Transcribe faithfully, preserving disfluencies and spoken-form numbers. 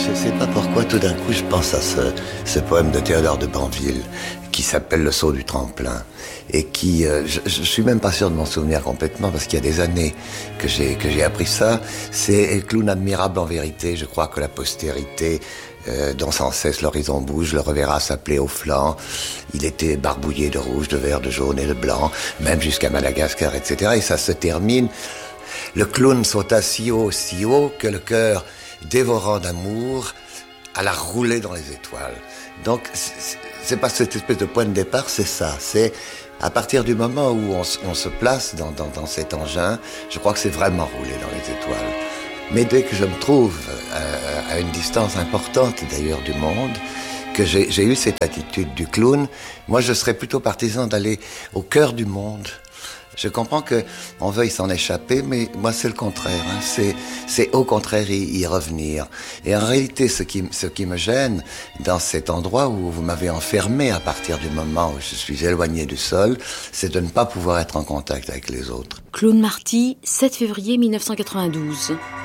Je ne sais pas pourquoi, tout d'un coup, je pense à ce, ce poème de Théodore de Banville qui s'appelle Le saut du tremplin et qui, euh, je, je suis même pas sûr de m'en souvenir complètement parce qu'il y a des années que j'ai que j'ai appris ça. C'est clown admirable en vérité. Je crois que la postérité, euh, dont sans cesse l'horizon bouge, le reverra s'appeler au flanc. Il était barbouillé de rouge, de vert, de jaune et de blanc, même jusqu'à Madagascar, et cetera. Et ça se termine. Le clown sauta si haut, si haut que le cœur dévorant d'amour, à la rouler dans les étoiles. Donc, c'est, c'est pas cette espèce de point de départ, c'est ça. C'est à partir du moment où on, on se place dans, dans, dans cet engin, je crois que c'est vraiment rouler dans les étoiles. Mais dès que je me trouve à, à une distance importante d'ailleurs du monde, que j'ai, j'ai eu cette attitude du clown, moi je serais plutôt partisan d'aller au cœur du monde. Je comprends qu'on veuille s'en échapper, mais moi c'est le contraire. Hein. C'est, c'est au contraire y, y revenir. Et en réalité, ce qui, ce qui me gêne dans cet endroit où vous m'avez enfermé à partir du moment où je suis éloigné du sol, c'est de ne pas pouvoir être en contact avec les autres. Claude Marty, sept février mille neuf cent quatre-vingt-douze.